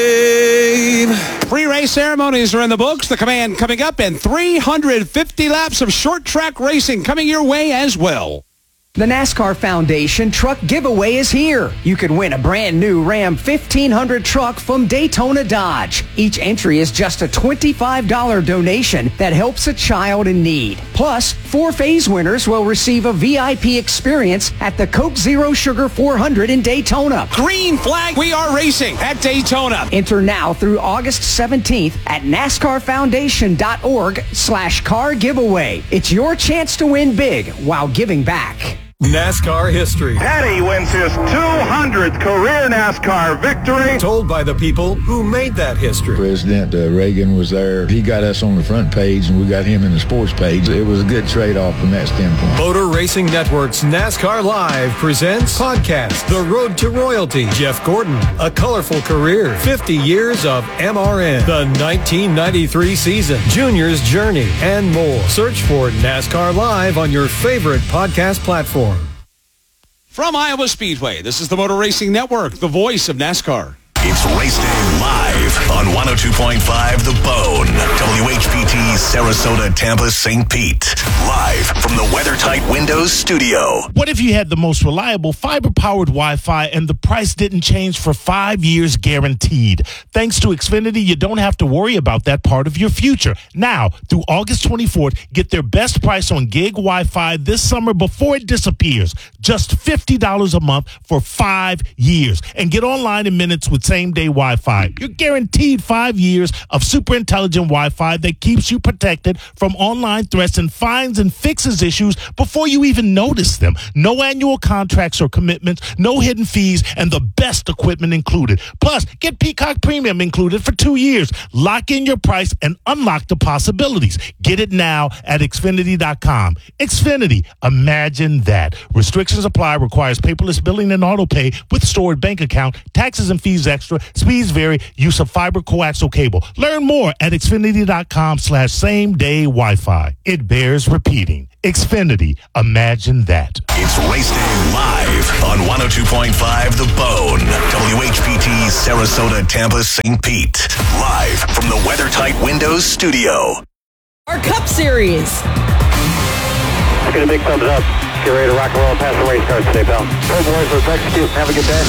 Pre-race ceremonies are in the books. The command coming up, and 350 laps of short track racing coming your way as well. The NASCAR Foundation Truck Giveaway is here. You could win a brand new Ram 1500 truck from Daytona Dodge. Each entry is just a $25 donation that helps a child in need. Plus, 4 phase winners will receive a VIP experience at the Coke Zero Sugar 400 in Daytona. Green flag, we are racing at Daytona. Enter now through August 17th at NASCARFoundation.org/car giveaway. It's your chance to win big while giving back. NASCAR history. Petty wins his 200th career NASCAR victory. Told by the people who made that history. President Reagan was there. He got us on the front page, and we got him in the sports page. It was a good trade-off from that standpoint. Motor Racing Network's NASCAR Live presents podcast The Road to Royalty. Jeff Gordon, a colorful career, 50 years of MRN, the 1993 season, Junior's Journey, and more. Search for NASCAR Live on your favorite podcast platform. From Iowa Speedway, this is the Motor Racing Network, the voice of NASCAR. It's Race Day Live on 102.5 The Bone. WHPT, Sarasota, Tampa, St. Pete. Live from the WeatherTight Windows studio. What if you had the most reliable fiber-powered Wi-Fi and the price didn't change for 5 years guaranteed? Thanks to Xfinity, you don't have to worry about that part of your future. Now, through August 24th, get their best price on gig Wi-Fi this summer before it disappears. Just $50 a month for 5 years. And get online in minutes with same-day Wi-Fi. You're guaranteed 5 years of super intelligent Wi-Fi that keeps you protected from online threats and finds and fixes issues before you even notice them. No annual contracts or commitments, no hidden fees, and the best equipment included. Plus, get Peacock Premium included for 2 years. Lock in your price and unlock the possibilities. Get it now at Xfinity.com. Xfinity, imagine that. Restrictions apply, requires paperless billing and auto pay with stored bank account, taxes and fees extra, speeds vary, use of fiber coaxial cable. Learn more at Xfinity.com/same-day Wi-Fi. It bears repeating. Xfinity, imagine that. It's Race Day Live on 102.5 The Bone. WHPT, Sarasota, Tampa, St. Pete. Live from the WeatherTight Windows studio. Our Cup Series. Get a big thumbs up. Get ready to rock and roll past the race cars today, pal. Hey, boys, let's execute. Have a good day.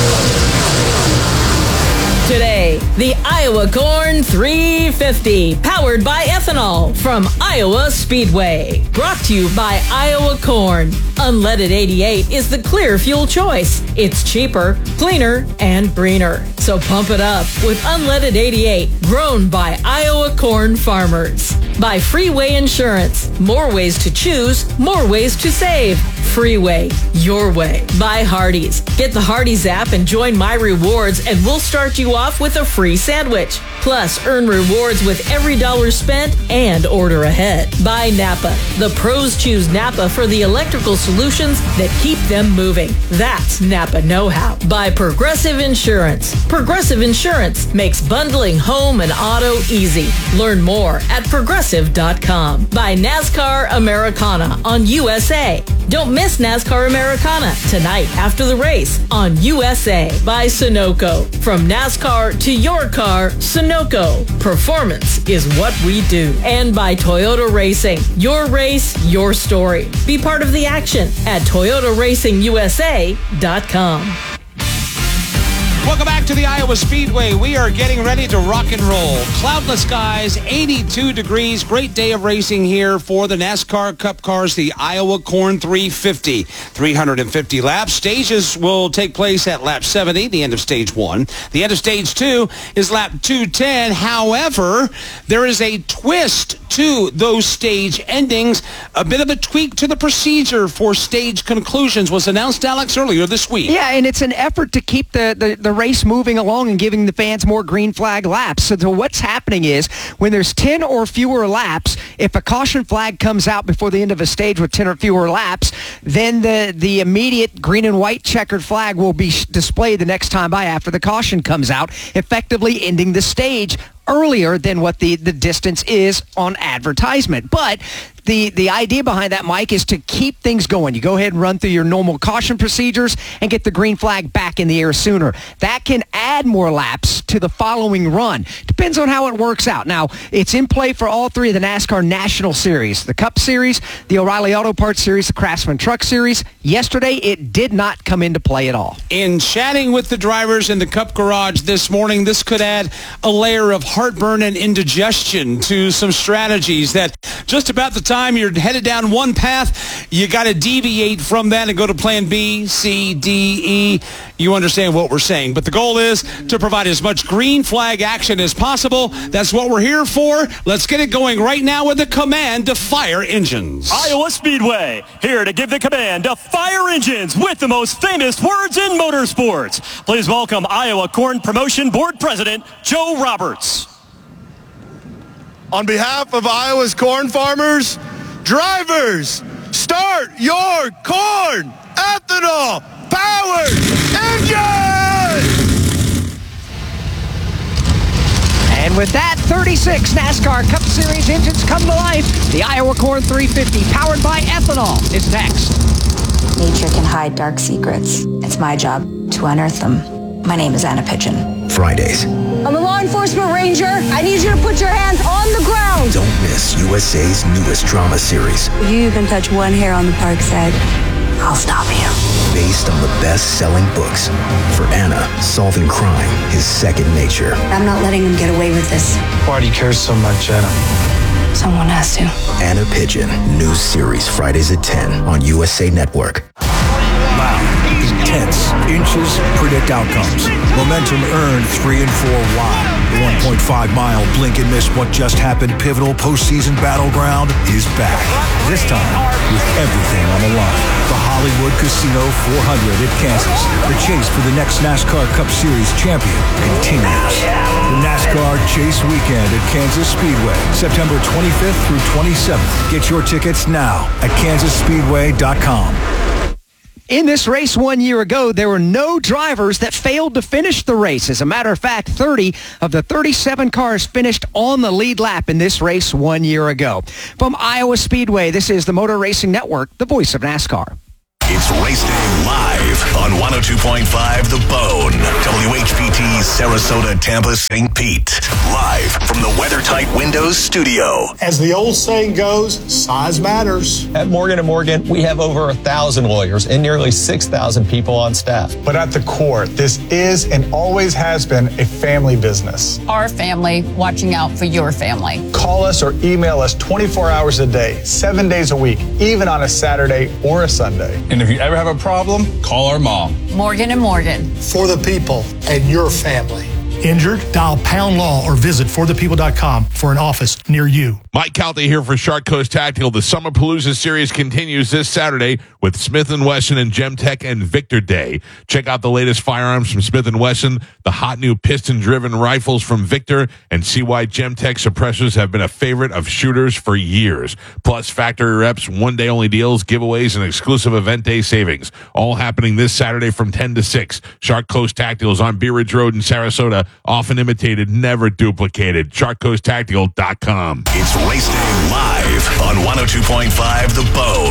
Today, the Iowa Corn 350, powered by ethanol from Iowa Speedway. Brought to you by Iowa Corn. Unleaded 88 is the clear fuel choice. It's cheaper, cleaner, and greener. So pump it up with Unleaded 88, grown by Iowa corn farmers. By Freeway Insurance. More ways to choose, more ways to save. Freeway, your way. By Hardee's. Get the Hardee's app and join My Rewards, and we'll start you off with a free sandwich. Plus, earn rewards with every dollar spent and order ahead. By Napa. The pros choose Napa for the electrical solutions that keep them moving. That's Napa know-how. By Progressive Insurance. Progressive Insurance makes bundling home and auto easy. Learn more at progressive.com. By NASCAR Americana on USA. Don't miss NASCAR Americana tonight after the race on USA. By Sunoco. From NASCAR to your car, Sunoco. Performance is what we do. And by Toyota Racing. Your race, your story. Be part of the action at ToyotaRacingUSA.com. Welcome back to the Iowa Speedway. We are getting ready to rock and roll. Cloudless skies, 82 degrees. Great day of racing here for the NASCAR Cup cars, the Iowa Corn 350. 350 laps. Stages will take place at lap 70, the end of stage 1. The end of stage 2 is lap 210. However, there is a twist to those stage endings. A bit of a tweak to the procedure for stage conclusions was announced, Alex, earlier this week. Yeah, and it's an effort to keep the race moving along and giving the fans more green flag laps. So what's happening is when there's 10 or fewer laps, if a caution flag comes out before the end of a stage with 10 or fewer laps, then the immediate green and white checkered flag will be displayed the next time by after the caution comes out, effectively ending the stage earlier than what the distance is on advertisement. But the idea behind that, Mike, is to keep things going. You go ahead and run through your normal caution procedures and get the green flag back in the air sooner. That can add more laps to the following run. Depends on how it works out. Now, it's in play for all three of the NASCAR National Series, the Cup Series, the O'Reilly Auto Parts Series, the Craftsman Truck Series. Yesterday, it did not come into play at all. In chatting with the drivers in the Cup Garage this morning, this could add a layer of heartburn and indigestion to some strategies that just about the time you're headed down one path, you got to deviate from that and go to plan B, C, D, E. You understand what we're saying. But the goal is to provide as much green flag action as possible. That's what we're here for. Let's get it going right now with the command to fire engines. Iowa Speedway, here to give the command to fire engines with the most famous words in motorsports. Please welcome Iowa Corn Promotion Board President Joe Roberts. On behalf of Iowa's corn farmers, drivers, start your corn ethanol powered engine! And with that, 36 NASCAR Cup Series engines come to life. The Iowa Corn 350, powered by ethanol, is next. Nature can hide dark secrets. It's my job to unearth them. My name is Anna Pigeon. Fridays. I'm a law enforcement ranger. I need you to put your hands on the ground. Don't miss USA's newest drama series. If you even touch one hair on the park's head, I'll stop you. Based on the best-selling books. For Anna, solving crime is second nature. I'm not letting him get away with this. Why do you care so much, Anna? Someone has to. Anna Pigeon, new series Fridays at 10 on USA Network. Loud, intense, inches, predict outcomes. Momentum earned 3 and 4 wide. The 1.5-mile blink and miss what just happened pivotal postseason battleground is back. This time with everything on the line. The Hollywood Casino 400 at Kansas. The chase for the next NASCAR Cup Series champion continues. The NASCAR Chase Weekend at Kansas Speedway, September 25th through 27th. Get your tickets now at kansasspeedway.com. In this race 1 year ago, there were no drivers that failed to finish the race. As a matter of fact, 30 of the 37 cars finished on the lead lap in this race 1 year ago. From Iowa Speedway, this is the Motor Racing Network, the voice of NASCAR. It's Race Day live on 102.5 The Bone. WHPT, Sarasota, Tampa, St. Pete. Live from the WeatherTight Windows studio. As the old saying goes, size matters. At Morgan & Morgan, we have over 1,000 lawyers and nearly 6,000 people on staff. But at the core, this is and always has been a family business. Our family watching out for your family. Call us or email us 24 hours a day, 7 days a week, even on a Saturday or a Sunday. And if you ever have a problem, call our mom. Morgan & Morgan. For the people and your family. Injured? Dial Pound Law or visit forthepeople.com for an office near you. Mike Calta here for Shark Coast Tactical. The Summer Palooza series continues this Saturday with Smith & Wesson and Gemtech and Victor Day. Check out the latest firearms from Smith & Wesson, the hot new piston-driven rifles from Victor, and see why Gemtech suppressors have been a favorite of shooters for years. Plus factory reps, one-day-only deals, giveaways, and exclusive event day savings. All happening this Saturday from 10 to 6. Shark Coast Tactical is on Bee Ridge Road in Sarasota. Often imitated, never duplicated. SharkCoastTactical.com. It's Race Day live on 102.5 The Bone.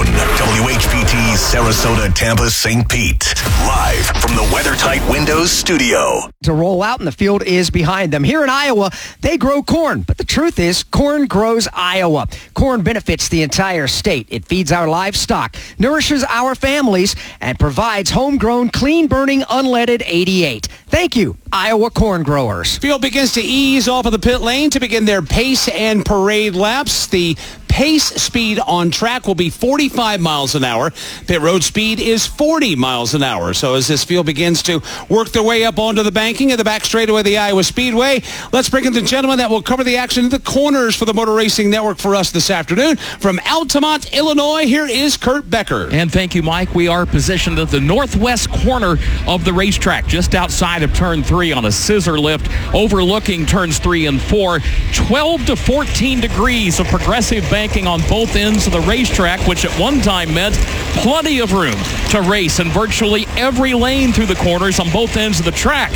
WHPT, Sarasota, Tampa, St. Pete. Live from the WeatherTight Windows studio. To roll out, and the field is behind them. Here in Iowa, they grow corn. But the truth is, corn grows Iowa. Corn benefits the entire state. It feeds our livestock, nourishes our families, and provides homegrown, clean-burning, unleaded 88. Thank you, Iowa corn growers. Field begins to ease off of the pit lane to begin their pace and parade laps. The pace speed on track will be 45 miles an hour. Pit road speed is 40 miles an hour. So as this field begins to work their way up onto the banking of the back straightaway of the Iowa Speedway, let's bring in the gentleman that will cover the action in the corners for the Motor Racing Network for us this afternoon. From Altamont, Illinois, here is Kurt Becker. And thank you, Mike. We are positioned at the northwest corner of the racetrack, just outside of Turn 3 on a scissor lift, overlooking Turns 3 and 4. 12 to 14 degrees of progressive banking on both ends of the racetrack, which at one time meant plenty of room to race in virtually every lane through the corners on both ends of the track.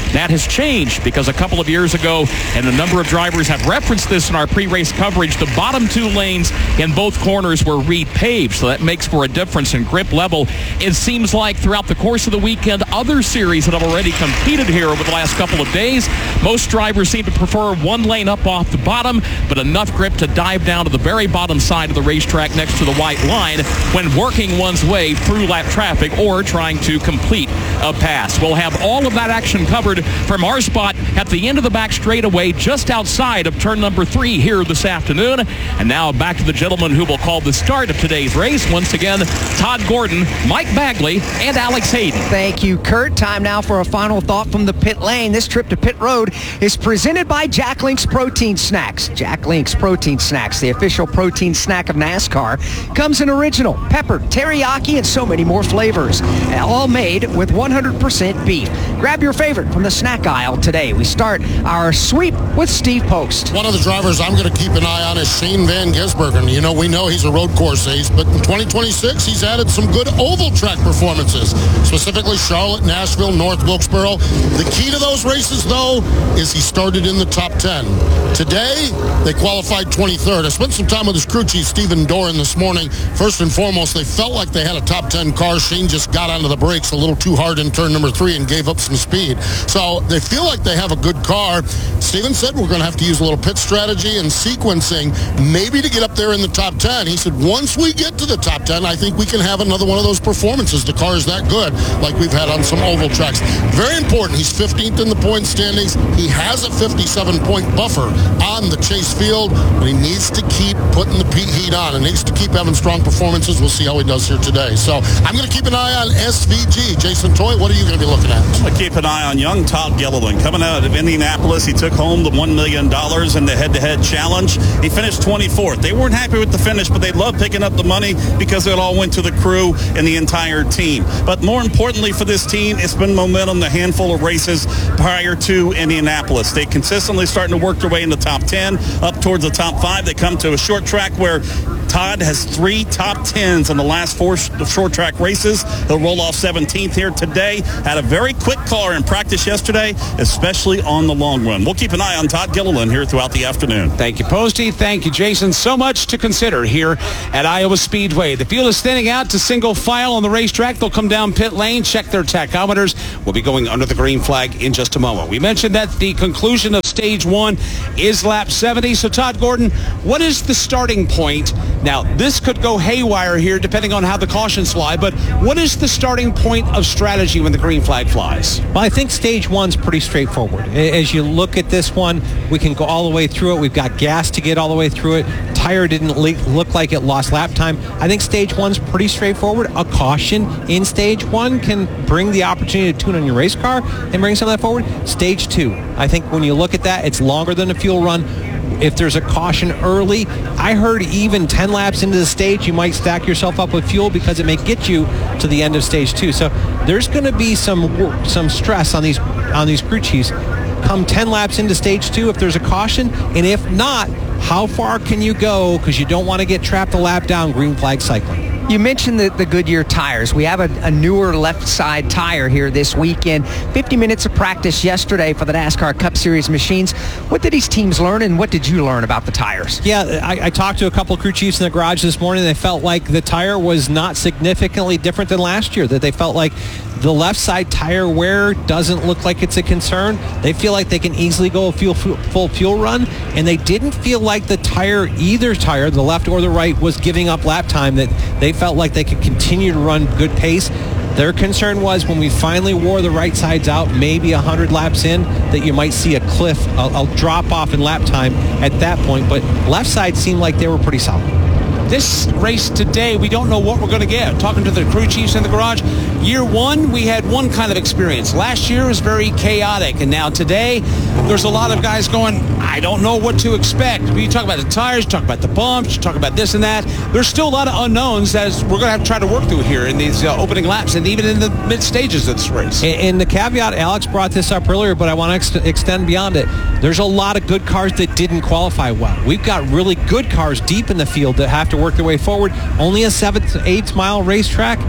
That has changed because a couple of years ago, and a number of drivers have referenced this in our pre-race coverage, the bottom two lanes in both corners were repaved, so that makes for a difference in grip level. It seems like throughout the course of the weekend, other series that have already competed here over the last couple of days, most drivers seem to prefer one lane up off the bottom, but enough grip to dive down to the very bottom side of the racetrack next to the white line when working one's way through lap traffic or trying to complete a pass. We'll have all of that action covered from our spot at the end of the back straightaway just outside of turn number 3 here this afternoon. And now back to the gentleman who will call the start of today's race. Once again, Todd Gordon, Mike Bagley, and Alex Hayden. Thank you, Kurt. Time now for a final thought from the pit lane. This trip to pit road is presented by Jack Link's Protein Snacks. Jack Link's Protein Snacks, the official protein snack of NASCAR, comes in original, pepper, teriyaki, and so many more flavors. All made with 100% beef. Grab your favorite from the snack aisle today. We start our sweep with Steve Post. One of the drivers I'm going to keep an eye on is Shane Van Gisbergen. You know, we know he's a road course ace, but in 2026, he's added some good oval track performances, specifically Charlotte, Nashville, North Wilkesboro. The key to those races, though, is he started in the top 10. Today, they qualified 23rd. I spent some time with his crew chief, Stephen Doran, this morning. First and foremost, they felt like they had a top 10 car. Shane just got onto the brakes a little too hard in turn number 3 and gave up some speed. So they feel like they have a good car. Stephen said we're going to have to use a little pit strategy and sequencing maybe to get up there in the top 10. He said once we get to the top 10, I think we can have another one of those performances. The car is that good, like we've had on some oval tracks. Very important. He's 15th in the point standings. He has a 57-point buffer on the chase field, but he needs to keep putting the heat on and needs to keep having strong performances. We'll see how he does here today. So I'm going to keep an eye on SVG. Jason Toy, what are you going to be looking at? I'm going to keep an eye on young Todd Gilliland. Coming out of Indianapolis, he took home the $1 million in the head-to-head challenge. He finished 24th. They weren't happy with the finish, but they loved picking up the money because it all went to the crew and the entire team. But more importantly for this team, it's been momentum, the handful of races prior to Indianapolis. They consistently starting to work their way in the top 10, up towards the top 5. They come to a short track where Todd has 3 top 10s in the last 4 short track races. He'll roll off 17th here today. Had a very quick car in practice yesterday, especially on the long run. We'll keep an eye on Todd Gilliland here throughout the afternoon. Thank you, Posty. Thank you, Jason. So much to consider here at Iowa Speedway. The field is thinning out to single file on the racetrack. They'll come down pit lane, check their tachometers. We'll be going under the green flag in just a moment. We mentioned that the conclusion of stage 1 is lap 70. So, Todd Gordon, what is the starting point? Now, this could go haywire here depending on how the cautions fly, but what is the starting point of strategy when the green flag flies? Well, I think stage 1's pretty straightforward. As you look at this one, we can go all the way through it. We've got gas to get all the way through it. Tire didn't look like it lost lap time. I think stage 1's pretty straightforward. A caution in stage 1 can bring the opportunity to tune on your race car and bring some of that forward. Stage 2, I think when you look at that, it's longer than a fuel run. If there's a caution early, I heard even 10 laps into the stage, you might stack yourself up with fuel because it may get you to the end of stage 2. So there's going to be some stress on these crew chiefs come 10 laps into stage 2 if there's a caution, and if not, how far can you go because you don't want to get trapped a lap down green flag cycling. You mentioned the Goodyear tires. We have a newer left side tire here this weekend. 50 minutes of practice yesterday for the NASCAR Cup Series machines. What did these teams learn, and what did you learn about the tires? Yeah, I talked to a couple of crew chiefs in the garage this morning. They felt like the tire was not significantly different than last year, that they felt like the left side tire wear doesn't look like it's a concern. They feel like they can easily go a full fuel run, and they didn't feel like either tire, the left or the right, was giving up lap time, that they felt like they could continue to run good pace. Their concern was when we finally wore the right sides out, maybe 100 laps in, that you might see a cliff, a drop off in lap time at that point, but left side seemed like they were pretty solid. This race today, we don't know what we're going to get. Talking to the crew chiefs in the garage, year 1, we had one kind of experience. Last year was very chaotic, and now today, there's a lot of guys going, I don't know what to expect. You talk about the tires, you talk about the bumps, you talk about this and that. There's still a lot of unknowns that we're going to have to try to work through here in these opening laps and even in the mid stages of this race. And the caveat, Alex brought this up earlier, but I want to extend beyond it. There's a lot of good cars that didn't qualify well. We've got really good cars deep in the field that have to work their way forward. Only a 7th to 8th mile racetrack.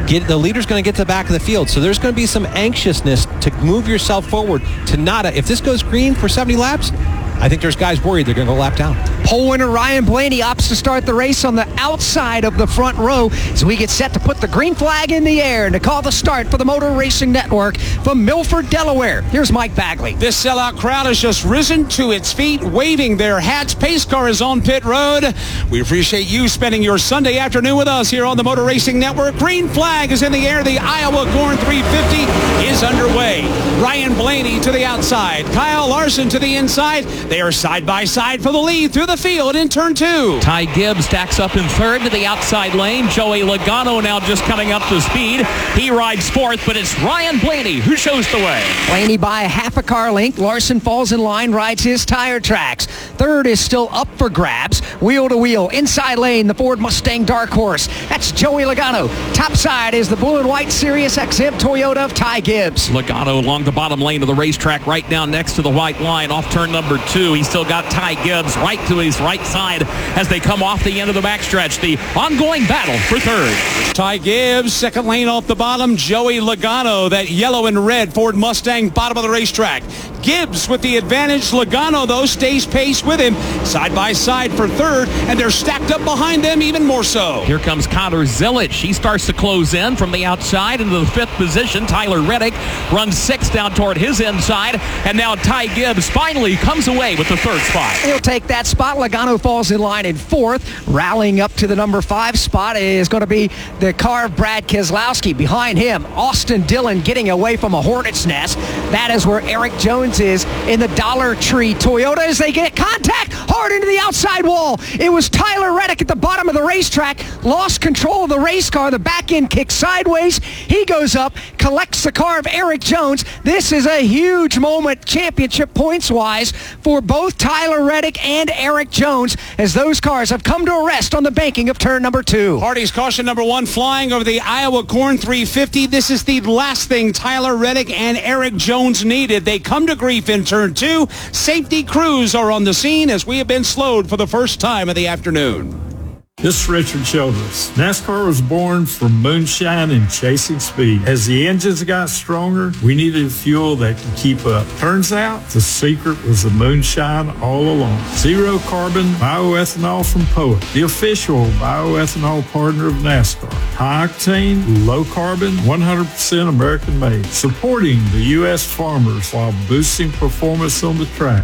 The leader's going to get to the back of the field, so there's going to be some anxiousness to move yourself forward to Nada. If this goes green for 70 laps, I think there's guys worried they're going to go lap down. Pole winner Ryan Blaney opts to start the race on the outside of the front row as we get set to put the green flag in the air and to call the start for the Motor Racing Network from Milford, Delaware. Here's Mike Bagley. This sellout crowd has just risen to its feet, waving their hats. Pace car is on pit road. We appreciate you spending your Sunday afternoon with us here on the Motor Racing Network. Green flag is in the air. The Iowa Corn 350 is underway. Ryan Blaney to the outside. Kyle Larson to the inside. They are side by side for the lead through the field in turn 2. Ty Gibbs stacks up in third to the outside lane. Joey Logano now just coming up to speed. He rides fourth, but it's Ryan Blaney who shows the way. Blaney by a half a car length. Larson falls in line, rides his tire tracks. Third is still up for grabs. Wheel to wheel. Inside lane, the Ford Mustang Dark Horse. That's Joey Logano. Top side is the blue and white Sirius XM Toyota of Ty Gibbs. Logano along the bottom lane of the racetrack right now next to the white line off turn number 2. He's still got Ty Gibbs right to his right side as they come off the end of the backstretch. The ongoing battle for third. Ty Gibbs, second lane off the bottom. Joey Logano, that yellow and red Ford Mustang, bottom of the racetrack. Gibbs with the advantage. Logano, though, stays pace with him. Side by side for third, and they're stacked up behind them even more so. Here comes Connor Zilic. He starts to close in from the outside into the 5th position. Tyler Reddick runs 6th down toward his inside, and now Ty Gibbs finally comes away with the 3rd spot. He'll take that spot. Logano falls in line in 4th. Rallying up to the number 5 spot is going to be the car of Brad Keselowski. Behind him, Austin Dillon getting away from a hornet's nest. That is where Eric Jones is in the Dollar Tree Toyota as they get contact hard into the outside wall. It was Tyler Reddick at the bottom of the racetrack, lost control of the race car. The back end kicks sideways. He goes up, collects the car of Eric Jones. This is a huge moment championship points wise for both Tyler Reddick and Eric Jones as those cars have come to a rest on the banking of turn number 2. Hardy's caution number 1 flying over the Iowa Corn 350. This is the last thing Tyler Reddick and Eric Jones needed. They come to grief in turn 2. Safety crews are on the scene as we have been slowed for the first time of the afternoon. This is Richard Childress. NASCAR was born from moonshine and chasing speed. As the engines got stronger, we needed fuel that could keep up. Turns out, the secret was the moonshine all along. Zero carbon bioethanol from Poet, the official bioethanol partner of NASCAR. High octane, low carbon, 100% American made. Supporting the U.S. farmers while boosting performance on the track.